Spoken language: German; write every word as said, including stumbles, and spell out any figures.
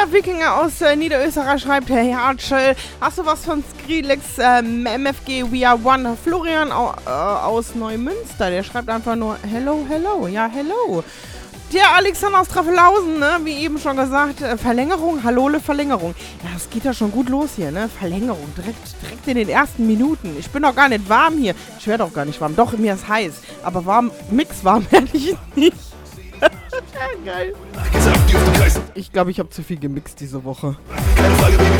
Der Wikinger aus äh, Niederösterreich schreibt, hey Archel, hast du was von Skrillex, ähm, M F G We Are One? Florian au, äh, aus Neumünster, der schreibt einfach nur Hello, hello, ja, hello. Der Alexander aus Traffelhausen, ne, wie eben schon gesagt, äh, Verlängerung, Hallole, Verlängerung. Ja, das geht ja schon gut los hier, ne, Verlängerung, direkt, direkt in den ersten Minuten. Ich bin doch gar nicht warm hier. Ich werde doch gar nicht warm. Doch, mir ist heiß, aber warm, mix warm werde ich nicht. Geil. Ich glaube, ich habe zu viel gemixt diese Woche. Keine Frage, Baby.